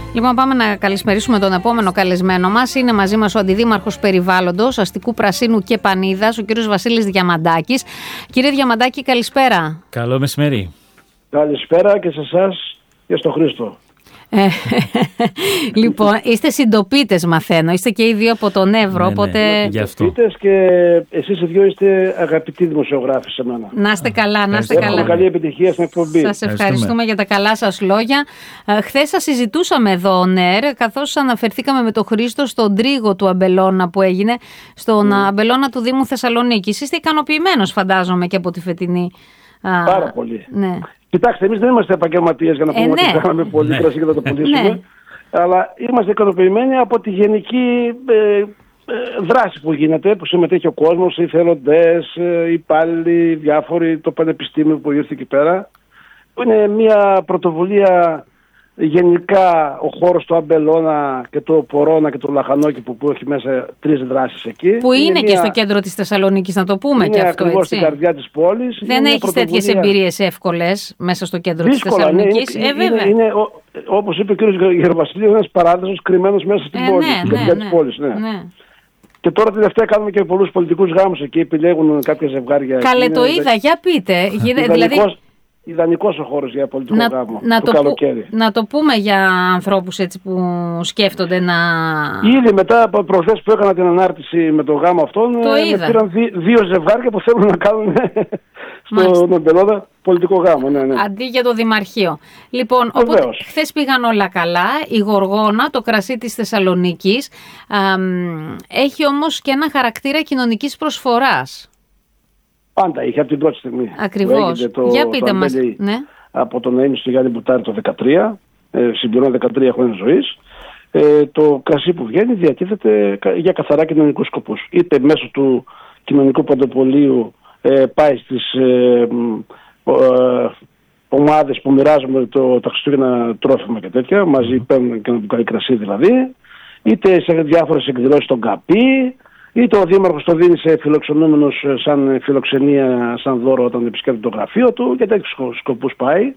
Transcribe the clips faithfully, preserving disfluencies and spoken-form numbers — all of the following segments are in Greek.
Λοιπόν, πάμε να καλησπερίσουμε τον επόμενο καλεσμένο μας. Είναι μαζί μας ο Αντιδήμαρχος Περιβάλλοντος, Αστικού Πρασίνου και Πανίδας, ο κύριος Βασίλης Διαμαντάκης. Κύριε Διαμαντάκη, καλησπέρα. Καλό μεσημέρι. Καλησπέρα και σε εσάς και στο Χρήστο. Ε, λοιπόν, είστε συντοπίτες, μαθαίνω. Είστε και οι δύο από τον Εύρο, ναι, οπότε. Ναι, συντοπίτες και εσείς οι δύο είστε αγαπητοί δημοσιογράφοι σε μένα. Να είστε καλά, να είστε καλά. Καλή επιτυχία στην εκπομπή. Σας ευχαριστούμε για τα καλά σας λόγια. Ε, χθες σας συζητούσαμε εδώ, ΝΕΡ, καθώς αναφερθήκαμε με τον Χρήστο στον τρίγο του αμπελώνα που έγινε, στον mm. αμπελώνα του Δήμου Θεσσαλονίκης. Είστε ικανοποιημένος, φαντάζομαι, και από τη φετινή. Πάρα πολύ. Ναι. Κοιτάξτε, εμείς δεν είμαστε επαγγελματίες για να πούμε ε, ναι. ότι κάναμε πολύ ναι. κρασί και να το πουλήσουμε. Ναι. Αλλά είμαστε ικανοποιημένοι από τη γενική ε, ε, δράση που γίνεται, που συμμετέχει ο κόσμος, οι εθελοντές, οι υπάλληλοι, διάφοροι, το πανεπιστήμιο που ήρθε εκεί πέρα. Είναι μια πρωτοβουλία. Γενικά ο χώρος του Αμπελώνα και το Πορώνα και το Λαχανόκι που, που έχει μέσα τρεις δράσεις εκεί. Που είναι, είναι και μια... στο κέντρο της Θεσσαλονίκης, να το πούμε είναι και αυτό, ακριβώς έτσι. Στην καρδιά της πόλης. Δεν έχεις πρωτοβουλία... τέτοιες εμπειρίες εύκολες μέσα στο κέντρο δύσκολα, της Θεσσαλονίκης. Ναι, είναι, ε, βέβαια. Είναι, είναι, όπως είπε ο κ. Γεροβασιλείου, ένας παράδεισος κρυμμένος μέσα στην ε, πόλη, ναι, στην ναι, καρδιά ναι, της πόλης. Ναι. Ναι. Και τώρα τελευταία κάνουμε και πολλούς πολιτικούς γάμους εκεί, επιλέγουν κάποια ζευγάρια. Καλέ, το είδα, για πείτε. Δηλαδή... Ιδανικός ο χώρος για πολιτικό να, γάμο να το, το καλοκαίρι. Που, να το πούμε για ανθρώπους έτσι που σκέφτονται να... Ήδη μετά από προχθές που έκανα την ανάρτηση με το γάμο αυτόν, με πήραν δύ, δύο ζευγάρια που θέλουν να κάνουν στον Αμπελώνα πολιτικό γάμο. Ναι, ναι. Αντί για το Δημαρχείο. Λοιπόν, οπότε, χθες πήγαν όλα καλά. Η Γοργόνα, το κρασί της Θεσσαλονίκης, αμ, έχει όμως και ένα χαρακτήρα κοινωνικής προσφοράς. Πάντα είχε από την πρώτη στιγμή. Ακριβώς. Το, για πείτε το μας. Ναι. Από τον Αίμνη στο Γιάννη Μπουτάρη το δεκατρία, ε, συμπληρώνει δεκατρία χρόνια ζωής. Ε, το κρασί που βγαίνει διατίθεται για καθαρά κοινωνικούς σκοπούς. Είτε μέσω του κοινωνικού παντοπολίου ε, πάει στις ε, ε, ομάδες που μοιράζουμε το, τα Χριστούγεννα τρόφιμα και τέτοια, μαζί παίρνουν και ένα μπουκάλι κρασί δηλαδή, είτε σε διάφορες εκδηλώσεις στον ΚΑΠΗ, είτε ο Δήμαρχος το δίνει σε φιλοξενούμενους σαν φιλοξενία, σαν δώρο όταν επισκέπτεται το γραφείο του, και τέτοιους σκοπούς πάει.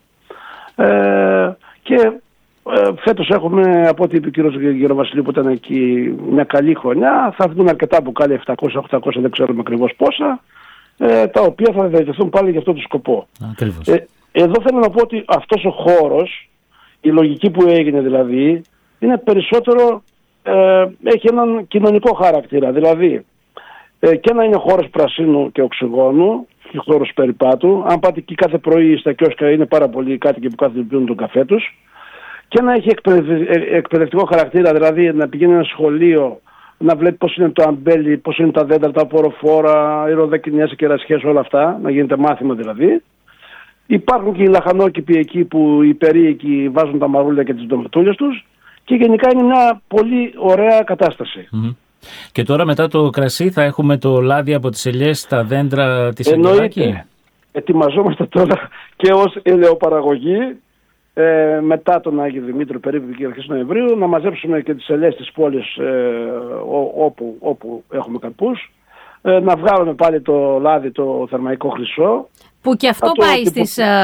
Ε, και ε, φέτος έχουμε, από ό,τι είπε ο κύριος Γεροβασιλείου που ήταν εκεί, μια καλή χρονιά. Θα βγουν αρκετά μπουκάλια, επτακόσια οχτακόσια, δεν ξέρουμε ακριβώς πόσα, ε, τα οποία θα διατεθούν πάλι για αυτό το σκοπό. Ε, εδώ θέλω να πω ότι αυτός ο χώρος, η λογική που έγινε δηλαδή, είναι περισσότερο... Ε, έχει έναν κοινωνικό χαρακτήρα, δηλαδή ε, και να είναι χώρος πρασίνου και οξυγόνου και χώρος περιπάτου. Αν πάτε εκεί κάθε πρωί στα κιόσκα, είναι πάρα πολλοί κάτοικοι που κάθονται πίνουν τον καφέ τους, και να έχει εκπαιδευτικό χαρακτήρα, δηλαδή να πηγαίνει ένα σχολείο, να βλέπει πώς είναι το αμπέλι, πώς είναι τα δέντρα, τα αποροφόρα, οι ροδακινιές, οι κερασιές, όλα αυτά, να γίνεται μάθημα δηλαδή. Υπάρχουν και οι λαχανόκηποι εκεί που οι περίοικοι βάζουν τα μαρούλια και τις ντομετούλες τους. Και γενικά είναι μια πολύ ωραία κατάσταση. Mm-hmm. Και τώρα μετά το κρασί θα έχουμε το λάδι από τις ελιές στα δέντρα της Αγγελάκη. Ετοιμαζόμαστε τώρα και ως ελαιοπαραγωγή ε, μετά τον Άγιο Δημήτριο περίπου και αρχές Νοεμβρίου να μαζέψουμε και τις ελιές της πόλης ε, ό, όπου, όπου έχουμε καρπούς, ε, να βγάλουμε πάλι το λάδι, το θερμαϊκό χρυσό. Που και αυτό πάει το, στις, ε,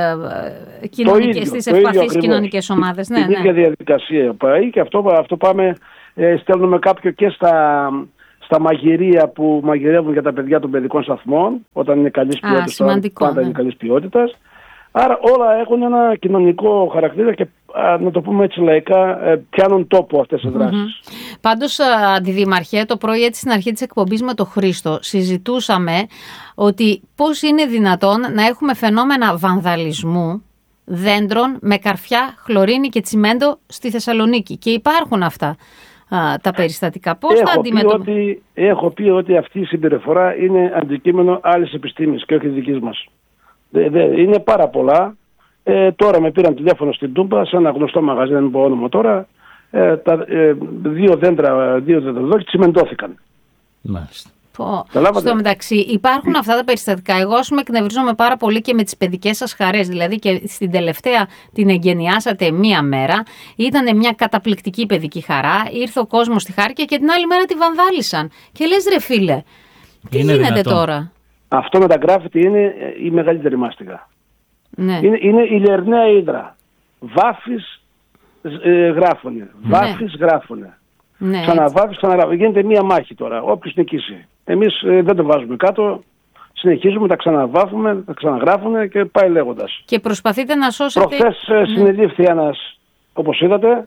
ε, κοινωνικές, στις ευπαθείς κοινωνικές ομάδες. Ναι, την ίδια ναι. διαδικασία πάει, και αυτό, αυτό πάμε, ε, στέλνουμε κάποιο και στα, στα μαγειρία που μαγειρεύουν για τα παιδιά των παιδικών σταθμών, όταν είναι καλής ποιότητας, πάντα ναι. είναι καλής ποιότητας. Άρα όλα έχουν ένα κοινωνικό χαρακτήρα και α, να το πούμε έτσι λαϊκά, ε, πιάνουν τόπο αυτές οι δράσεις. Mm-hmm. Πάντως, Αντιδήμαρχε, το πρωί έτσι στην αρχή της εκπομπής με τον Χρήστο συζητούσαμε ότι πώς είναι δυνατόν να έχουμε φαινόμενα βανδαλισμού δέντρων με καρφιά, χλωρίνη και τσιμέντο στη Θεσσαλονίκη. Και υπάρχουν αυτά α, τα περιστατικά. Πώς θα αντιμετωπίσουμε? Έχω πει ότι αυτή η συμπεριφορά είναι αντικείμενο άλλης επιστήμης και όχι δικής μας. Δε, δε, είναι πάρα πολλά. Ε, τώρα με πήραν τηλέφωνο στην Τούμπα, σε ένα γνωστό μαγαζί, δεν πω όνομα τώρα, ε, τα, ε, δύο δέντρα, δύο δέντρα τσιμεντώθηκαν. Μάλιστα. Στο μεταξύ υπάρχουν αυτά τα περιστατικά. Εγώ ας πούμε εκνευρίζομαι πάρα πολύ και με τις παιδικές σας χαρές. Δηλαδή και στην τελευταία την εγκαινιάσατε μία μέρα. Ήταν μια καταπληκτική παιδική χαρά. Ήρθε ο κόσμος στη Χάρκια και την άλλη μέρα τη βανδάλισαν. Και λες ρε φίλε, τι είναι γίνεται δυνατόν τώρα? Αυτό με τα γκράφιτι είναι η μεγαλύτερη μάστιγα. Ναι. Είναι, είναι η Λερναία Ύδρα. Βάφης, ε, γράφουνε. Ναι. Βάφεις γράφουνε. Ναι, Ξαναβάφεις, ξαναγράφουνε. Γίνεται μία μάχη τώρα. Όποιος νικήσει. Εμείς ε, δεν το βάζουμε κάτω. Συνεχίζουμε, τα ξαναβάφουμε, τα ξαναγράφουμε και πάει λέγοντας. Και προσπαθείτε να σώσετε... Προχθές ε, συνελήφθη ένας, όπως είδατε,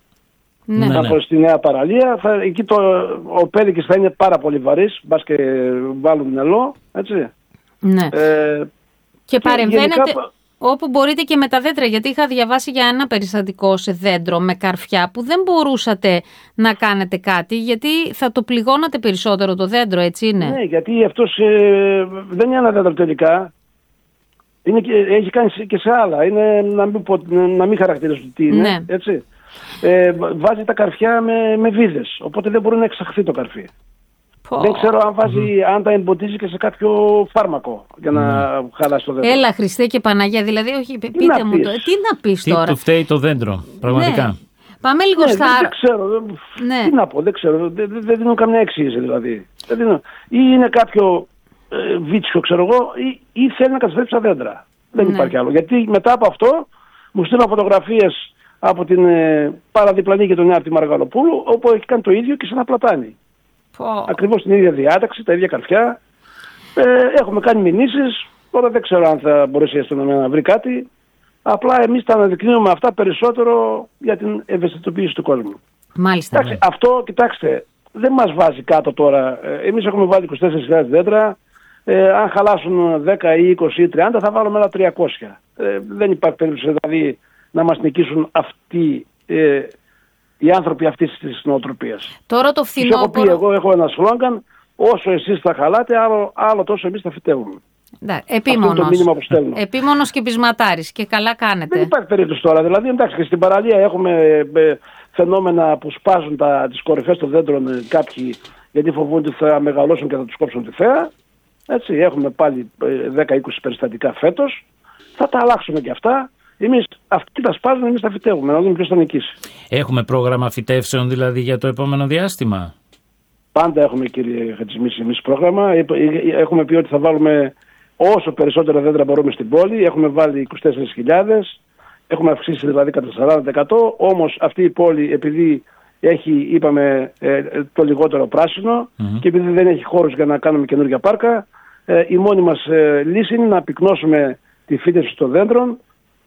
Ναι. Ναι. από στη Νέα Παραλία. Θα, εκεί το, ο πέδικης θα είναι πάρα πολύ βαρύς, μπας και βάλουν νερό, έτσι. Ναι. Ε, Και παρεμβαίνετε γενικά, όπου μπορείτε και με τα δέντρα, γιατί είχα διαβάσει για ένα περιστατικό σε δέντρο με καρφιά που δεν μπορούσατε να κάνετε κάτι, γιατί θα το πληγώνατε περισσότερο το δέντρο, έτσι είναι? ναι, γιατί αυτός ε, δεν είναι ένα δέντρο τελικά. Είναι και, έχει κάνει και σε άλλα. Είναι, να μην, πω, να μην χαρακτηρίσω τι είναι, Ναι. έτσι. Ε, βάζει τα καρφιά με, με βίδες, οπότε δεν μπορεί να εξαχθεί το καρφί. Πω. Δεν ξέρω αν, βάζει, αν τα εμποτίζει και σε κάποιο φάρμακο για να χαλάσει το δέντρο. Έλα Χριστέ και Παναγία, δηλαδή όχι, πείτε να μου πεις. το, ε, τι να πεις Τι τώρα? του φταίει το δέντρο, πραγματικά. Ναι. Πάμε λίγο Ναι, στα... δεν, δεν ξέρω. δεν- Ναι. Τι να πω, δεν ξέρω. Δεν, δεν, δεν δίνω καμιά εξήγηση δηλαδή. Δεν δίνω. Ή είναι κάποιο ε, βίτσιο, ξέρω εγώ, ή, ή θέλει να καταστρέψει τα δέντρα. Δεν Ναι. υπάρχει άλλο. Γιατί μετά από αυτό μου στείλαν φωτογραφίες από την ε, παραδιπλανή γειτονιά από τη Μαργαλοπούλου, όπου έχει κάνει το ίδιο και σε ένα πλατάνι. Πω. Ακριβώς την ίδια διάταξη, τα ίδια καρφιά. Ε, έχουμε κάνει μηνύσεις. Τώρα δεν ξέρω αν θα μπορέσει η αστυνομία να βρει κάτι. Απλά εμείς τα αναδεικνύουμε αυτά περισσότερο για την ευαισθητοποίηση του κόσμου. Μάλιστα. Εντάξει, αυτό, κοιτάξτε, δεν μας βάζει κάτω τώρα. Ε, εμείς έχουμε βάλει είκοσι τέσσερις χιλιάδες δέντρα. Ε, αν χαλάσουν δέκα ή είκοσι ή τριάντα θα βάλουμε ένα τριακόσια. Ε, δεν υπάρχει περίπτωση δηλαδή να μας νικήσουν αυτοί ε, οι άνθρωποι αυτής της νοοτροπίας. Τώρα το Τους έχω πει, φθινόπωρο... εγώ έχω ένα σλόγγαν, όσο εσείς θα χαλάτε, άλλο, άλλο τόσο εμείς θα φυτεύουμε. Ναι, Αυτό είναι το μήνυμα που στέλνω. επίμονος και πεισματάρης και καλά Δεν κάνετε. υπάρχει περίπτωση τώρα. Δηλαδή, εντάξει, και στην παραλία έχουμε ε, φαινόμενα που σπάζουν τα, τις κορυφές των δέντρων ε, κάποιοι, γιατί φοβούνται ότι θα μεγαλώσουν και θα τους κόψουν τη θέα. Έτσι, έχουμε πάλι ε, δέκα είκοσι περιστατικά φέτος. Θα τα αλλάξουμε και αυτά. Εμείς αυτοί τα σπάζουν, εμείς τα φυτεύουμε, να δούμε ποιος θα νικήσει. Έχουμε πρόγραμμα φυτεύσεων δηλαδή για το επόμενο διάστημα? Πάντα έχουμε, κύριε Χατζημίση, εμείς πρόγραμμα. Ε, ε, Έχουμε πει ότι θα βάλουμε όσο περισσότερα δέντρα μπορούμε στην πόλη. Έχουμε βάλει είκοσι τέσσερις χιλιάδες. Έχουμε αυξήσει δηλαδή κατά σαράντα τοις εκατό. Όμως αυτή η πόλη, επειδή έχει, είπαμε, ε, το λιγότερο πράσινο Mm-hmm. και επειδή δεν έχει χώρους για να κάνουμε καινούργια πάρκα, ε, η μόνη μας ε, λύση είναι να πυκνώσουμε τη φύτευση των δέντρων,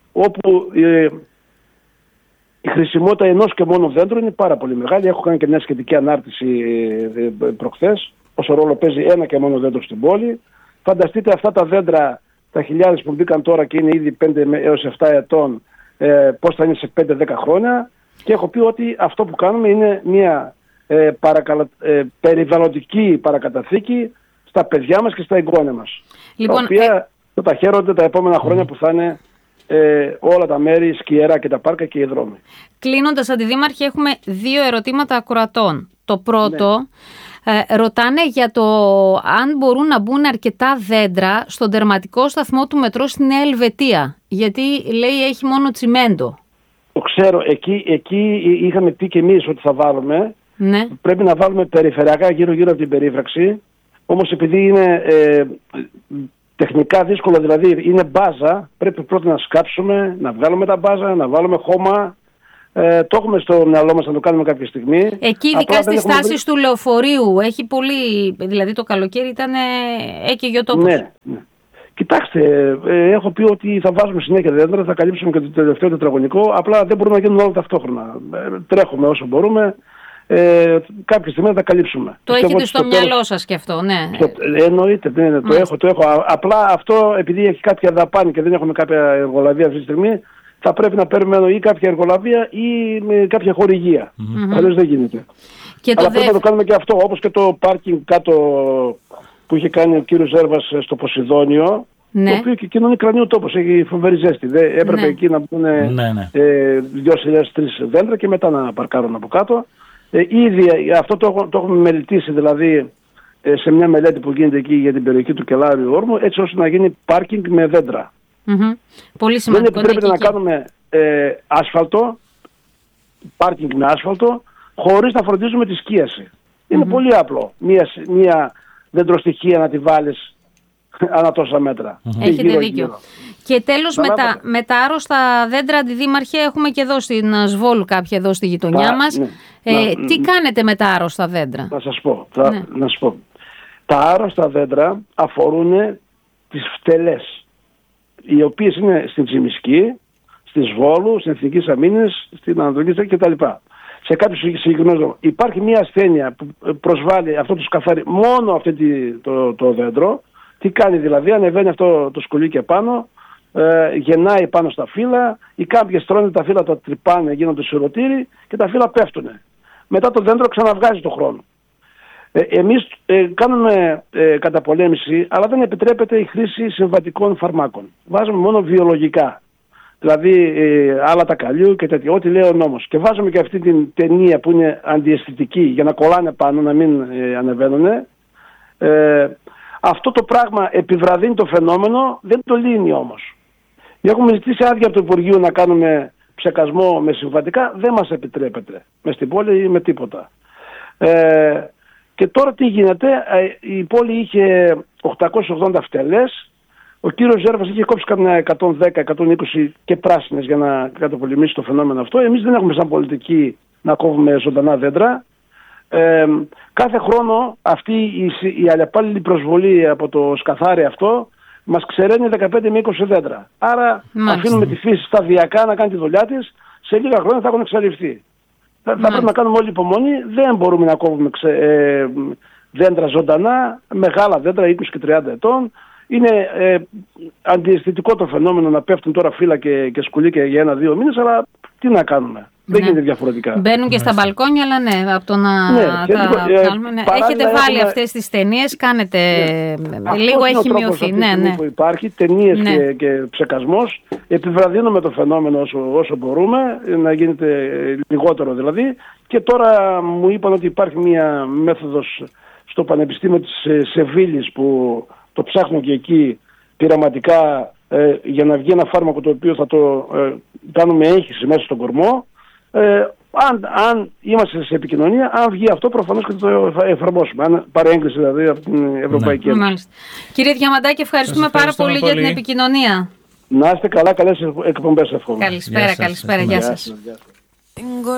όπου ε, η χρησιμότητα ενός και μόνο δέντρου είναι πάρα πολύ μεγάλη. Έχω κάνει και μια σχετική ανάρτηση ε, ε, προχθές, όσο ρόλο παίζει ένα και μόνο δέντρο στην πόλη. Φανταστείτε αυτά τα δέντρα, τα χιλιάδες που μπήκαν τώρα και είναι ήδη πέντε έως επτά ετών, ε, πώς θα είναι σε πέντε δέκα χρόνια. Και έχω πει ότι αυτό που κάνουμε είναι μια ε, παρακαλα... ε, περιβαλλοντική παρακαταθήκη στα παιδιά μας και στα εγγόνια μας. Λοιπόν, τα οποία θα τα χαίρονται τα επόμενα χρόνια που θα είναι ε, όλα τα μέρη σκιερά και τα πάρκα και οι δρόμοι. Κλείνοντας, Αντιδήμαρχε, έχουμε δύο ερωτήματα ακροατών. Το πρώτο, ε, ρωτάνε για το αν μπορούν να μπουν αρκετά δέντρα στον τερματικό σταθμό του μετρό στη Νέα Ελβετία. Γιατί, λέει, έχει μόνο τσιμέντο. Το ξέρω, εκεί, εκεί είχαμε πει και εμείς ότι θα βάλουμε. Ναι. Πρέπει να βάλουμε περιφερειακά γύρω-γύρω από την περίφραξη. Όμως επειδή είναι ε, τεχνικά δύσκολο, δηλαδή είναι μπάζα, πρέπει πρώτα να σκάψουμε, να βγάλουμε τα μπάζα, να βάλουμε χώμα. Ε, το έχουμε στο μυαλό μας να το κάνουμε κάποια στιγμή. Εκεί, ειδικά στις στάσεις του λεωφορείου, έχει πολύ. Δηλαδή το καλοκαίρι ήταν έκαιγε ο τόπος. Ναι, ναι. Κοιτάξτε, ε, έχω πει ότι θα βάζουμε συνέχεια δέντρα, θα καλύψουμε και το τελευταίο τετραγωνικό. Απλά δεν μπορούμε να γίνουν όλα ταυτόχρονα. Ε, τρέχουμε όσο μπορούμε. Ε, κάποια στιγμή θα τα καλύψουμε. Το Πιστεύω έχετε στο, στο μυαλό τέλος... σας και αυτό, ναι. Στο... Ε, εννοείται, ναι, ναι, το έχω, το έχω. Απλά αυτό, επειδή έχει κάποια δαπάνη και δεν έχουμε κάποια εργολαβία αυτή τη στιγμή, θα πρέπει να παίρνουμε ή κάποια εργολαβία ή με κάποια χορηγία. Mm-hmm. Αλλιώς δεν γίνεται. Και Αλλά το πρέπει δε... να το κάνουμε και αυτό, όπως και το πάρκινγκ κάτω που είχε κάνει ο κύριος Ζέρβας στο Ποσειδόνιο. Ναι. Το οποίο και εκείνο είναι κρανίου τόπος, έχει φοβερή ζέστη. Δεν έπρεπε ναι. εκεί να μπουν ναι, ναι. ε, δύο χιλιάδες τρεις δέντρα και μετά να παρκάρουν από κάτω. Ε, ήδη αυτό το, έχω, το έχουμε μελετήσει, δηλαδή ε, σε μια μελέτη που γίνεται εκεί για την περιοχή του Κελάριου Όρμου, έτσι ώστε να γίνει πάρκινγκ με δέντρα. Mm-hmm. Πολύ σημαντικό. Δεν επιτρέπεται να και... κάνουμε ε, άσφαλτο, πάρκινγκ με άσφαλτο, χωρίς να φροντίζουμε τη σκίαση. Mm-hmm. Είναι πολύ απλό. Μία, μία δεντροστοιχεία να τη βάλεις ανά τόσα μέτρα. Mm-hmm. Έχετε γύρω, δίκιο. Γύρω. Και τέλος με τα, με τα άρρωστα δέντρα, αντιδήμαρχε, έχουμε και εδώ στην Σβόλου κάποια εδώ στη γειτονιά μας. Ναι. Ε, να, τι κάνετε με τα άρρωστα δέντρα? Να σας πω. Τα, ναι. να σας πω. Τα άρρωστα δέντρα αφορούν τις φτελές, οι οποίες είναι στην Τσιμισκή, στη Σβόλου, στην Εθνικής Αμήνης, στην Ανατολική κτλ. Σε κάποιους συγκεκριμένους δρόμους. Υπάρχει μια ασθένεια που προσβάλλει αυτό το σκαθάρι μόνο αυτό το, το δέντρο. Τι κάνει δηλαδή? Ανεβαίνει αυτό το σκουλίκι επάνω, ε, γεννάει πάνω στα φύλλα, οι κάποιες τρώνε τα φύλλα, τα τρυπάνε, γίνονται σιρωτήρι και τα φύλλα πέφτουν. Μετά το δέντρο ξαναβγάζει το χρόνο. Ε, εμείς ε, κάνουμε ε, καταπολέμηση, αλλά δεν επιτρέπεται η χρήση συμβατικών φαρμάκων. Βάζουμε μόνο βιολογικά. Δηλαδή ε, άλλα τα καλλιού και τέτοια, ό,τι λέει ο νόμος. Και βάζουμε και αυτή την ταινία που είναι αντιαισθητική για να κολλάνε πάνω, να μην ε, ανεβαίνουν. Ε, αυτό το πράγμα επιβραδύνει το φαινόμενο, δεν το λύνει όμως. Έχουμε ζητήσει άδεια από το Υπουργείο να κάνουμε ψεκασμό με συμβατικά, δεν μας επιτρέπεται. Μες στην πόλη ή με τίποτα. Ε, και τώρα τι γίνεται? Ε, η πόλη είχε οκτακόσιες ογδόντα φτελές. Ο κύριος Ζέρβας είχε κόψει καμιά εκατόν δέκα εκατόν είκοσι και πράσινες για να καταπολεμήσει το φαινόμενο αυτό. Εμείς δεν έχουμε σαν πολιτική να κόβουμε ζωντανά δέντρα. Ε, κάθε χρόνο αυτή η, η αλλεπάλληλη προσβολή από το σκαθάρι αυτό μας ξεραίνει δεκαπέντε με είκοσι δέντρα. Άρα Μάλιστα. αφήνουμε τη φύση σταδιακά να κάνει τη δουλειά της. Σε λίγα χρόνια θα έχουν εξαλειφθεί. Θα, θα πρέπει να κάνουμε όλη υπομονή. Δεν μπορούμε να κόβουμε ξε, ε, δέντρα ζωντανά, μεγάλα δέντρα είκοσι και τριάντα ετών. Είναι ε, αντιαισθητικό το φαινόμενο να πέφτουν τώρα φύλλα και, και σκουλίκια για ένα-δύο μήνες, αλλά τι να κάνουμε. Ναι. Δεν γίνεται διαφορετικά. Μπαίνουν και στα μπαλκόνια, αλλά ναι, από το να ναι, τα βγάλουμε. Ναι. Έχετε βάλει έχουμε... αυτές τις ταινίες, κάνετε. Ναι. Λίγο έχει μειωθεί. Ναι, ναι. Που υπάρχει, ταινίες ναι. και, και ψεκασμός. Επιβραδύνουμε το φαινόμενο όσο, όσο μπορούμε, να γίνεται λιγότερο δηλαδή. Και τώρα μου είπαν ότι υπάρχει μια μέθοδος στο Πανεπιστήμιο της Σεβίλης που το ψάχνουν και εκεί πειραματικά ε, για να βγει ένα φάρμακο το οποίο θα το ε, κάνουμε έγχυση μέσα στον κορμό. Ε, αν, αν είμαστε σε επικοινωνία, αν βγει αυτό προφανώς και το εφαρμόσουμε. Αν πάρει έγκριση δηλαδή από την Ευρωπαϊκή ναι. Ένωση. Μάλιστα. Κύριε Διαμαντάκη, ευχαριστούμε πάρα πολύ, πολύ για την επικοινωνία. Να είστε καλά, καλές εκπομπές εύχομαι. Καλησπέρα, καλησπέρα, γεια σας.